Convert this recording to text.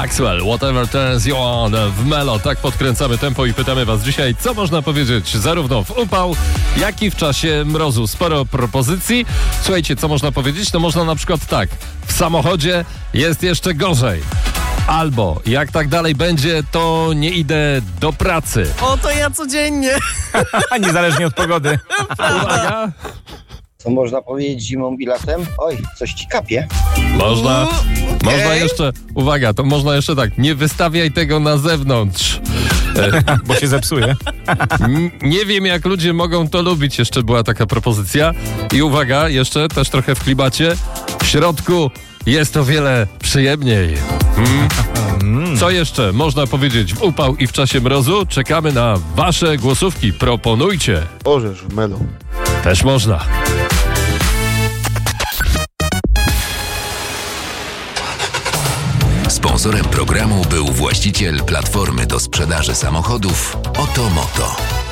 Maxwell, Whatever Turns You On w Melo. Tak podkręcamy tempo i pytamy was dzisiaj, co można powiedzieć zarówno w upał, jak i w czasie mrozu. Sporo propozycji. Słuchajcie, co można powiedzieć? No można na przykład tak, w samochodzie jest jeszcze gorzej. Albo, jak tak dalej będzie, to nie idę do pracy. O, to ja codziennie. Niezależnie od pogody. Uwaga. Co można powiedzieć zimą i latem? Oj, coś ci kapie. Można jeszcze, uwaga, to można jeszcze tak, nie wystawiaj tego na zewnątrz. Bo się zepsuje. Nie wiem, jak ludzie mogą to lubić. Jeszcze była taka propozycja. I uwaga, jeszcze też trochę w klimacie. W środku jest o wiele przyjemniej. Co jeszcze można powiedzieć w upał i w czasie mrozu? Czekamy na wasze głosówki. Proponujcie. Orzesz w Melo. Też można. Sponsorem programu był właściciel platformy do sprzedaży samochodów Otomoto.